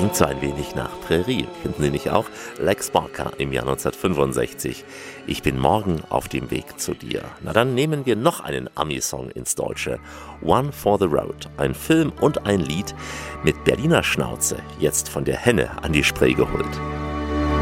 Klingt so ein wenig nach Prärie, finden Sie nicht auch? Lex Barker im Jahr 1965. Ich bin morgen auf dem Weg zu dir. Na dann nehmen wir noch einen Ami-Song ins Deutsche. One for the Road. Ein Film und ein Lied mit Berliner Schnauze. Jetzt von der Henne an die Spree geholt.